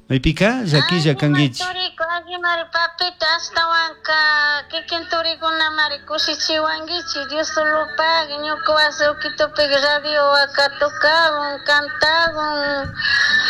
Maypika llakilla kankichik. Mari mari papita astawanka kikin turikuna mari kushichiwankichi Dios solopague ñuka wasi ukitupi radio wakatukagun cantagun